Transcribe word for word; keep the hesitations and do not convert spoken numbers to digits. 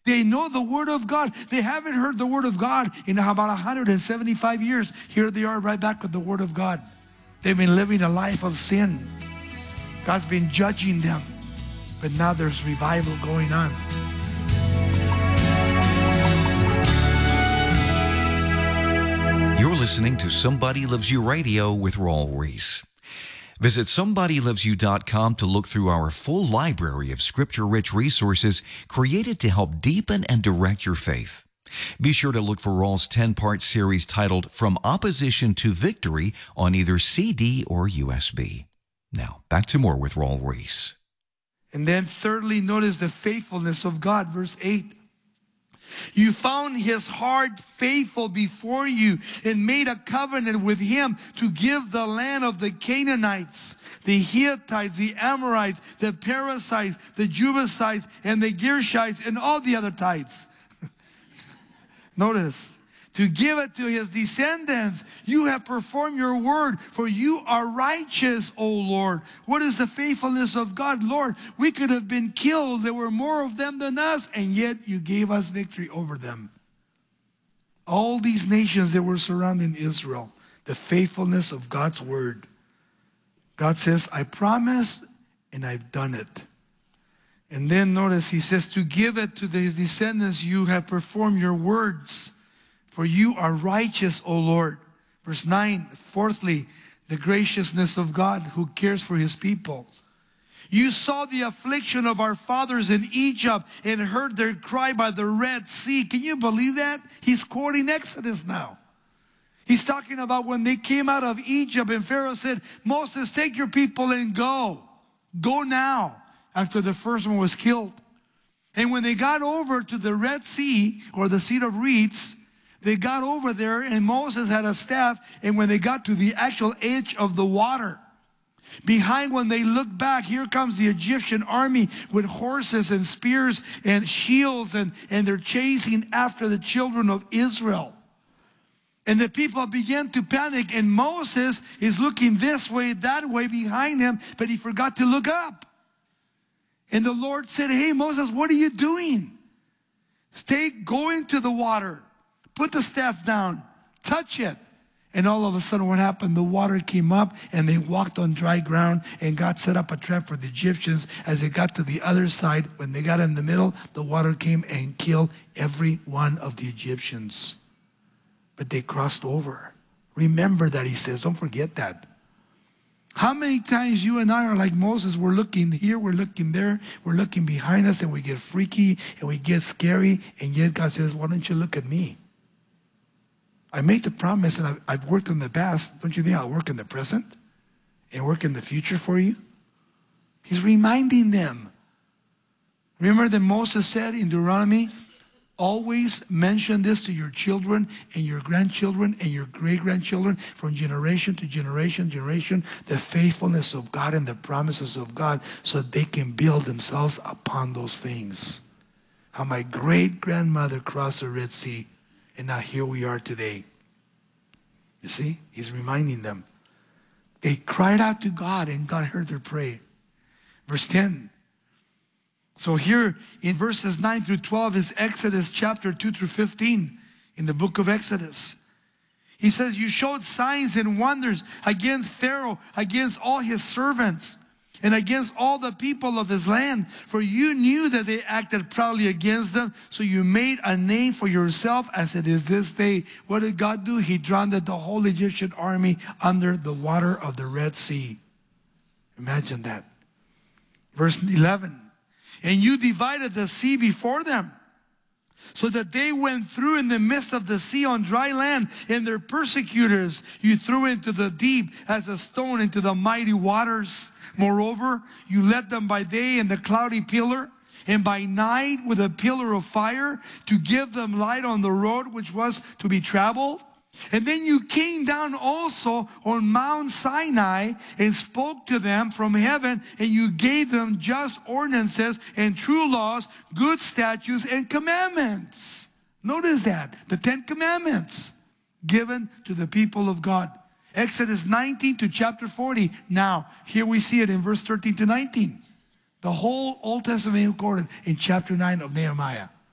They know the Word of God. They haven't heard the Word of God in about one hundred seventy-five years. Here they are right back with the Word of God. They've been living a life of sin. God's been judging them. But now there's revival going on. You're listening to Somebody Loves You Radio with Raul Ries. Visit somebody loves you dot com to look through our full library of scripture-rich resources created to help deepen and direct your faith. Be sure to look for Raul's ten-part series titled From Opposition to Victory on either C D or U S B. Now, back to more with Raul Ries. And then thirdly, notice the faithfulness of God. Verse eight. You found his heart faithful before you and made a covenant with him to give the land of the Canaanites, the Hittites, the Amorites, the Perizzites, the Jebusites, and the Gershites, and all the other tites. Notice, to give it to his descendants. You have performed your word, for you are righteous, O Lord. What is the faithfulness of God? Lord, we could have been killed. There were more of them than us, and yet you gave us victory over them. All these nations that were surrounding Israel, the faithfulness of God's word. God says, I promised, and I've done it. And then notice, he says, to give it to his descendants, you have performed your words. For you are righteous, O Lord. Verse nine, fourthly, the graciousness of God who cares for his people. You saw the affliction of our fathers in Egypt and heard their cry by the Red Sea. Can you believe that? He's quoting Exodus now. He's talking about when they came out of Egypt and Pharaoh said, Moses, take your people and go. Go now, after the first one was killed. And when they got over to the Red Sea, or the Sea of Reeds, they got over there and Moses had a staff, and when they got to the actual edge of the water, behind, when they looked back, here comes the Egyptian army with horses and spears and shields, and, and they're chasing after the children of Israel. And the people began to panic, and Moses is looking this way, that way behind him, but he forgot to look up. And the Lord said, hey, Moses, what are you doing? Stay going to the water. Put the staff down, touch it. And all of a sudden what happened? The water came up and they walked on dry ground, and God set up a trap for the Egyptians. As they got to the other side, when they got in the middle, the water came and killed every one of the Egyptians. But they crossed over. Remember that, he says. Don't forget that. How many times you and I are like Moses? We're looking here, we're looking there, we're looking behind us, and we get freaky and we get scary. And yet God says, why don't you look at me? I made the promise, and I've, I've worked in the past. Don't you think I'll work in the present and work in the future for you? He's reminding them. Remember that Moses said in Deuteronomy, always mention this to your children and your grandchildren and your great-grandchildren from generation to generation, generation, the faithfulness of God and the promises of God, so that they can build themselves upon those things. How my great-grandmother crossed the Red Sea, and now here we are today. You see, he's reminding them. They cried out to God, and God heard their prayer. Verse ten. So here in verses nine through twelve is Exodus chapter two through fifteen in the book of Exodus. He says, you showed signs and wonders against Pharaoh, against all his servants, and against all the people of his land. For you knew that they acted proudly against them, so you made a name for yourself as it is this day. What did God do? He drowned the whole Egyptian army under the water of the Red Sea. Imagine that. Verse eleven. And you divided the sea before them, so that they went through in the midst of the sea on dry land, and their persecutors you threw into the deep as a stone into the mighty waters. Moreover, you led them by day in the cloudy pillar, and by night with a pillar of fire, to give them light on the road which was to be traveled. And then you came down also on Mount Sinai and spoke to them from heaven, and you gave them just ordinances and true laws, good statutes and commandments. Notice that, the Ten Commandments given to the people of God. Exodus nineteen to chapter forty. Now, here we see it in verse thirteen to nineteen. The whole Old Testament recorded in chapter nine of Nehemiah.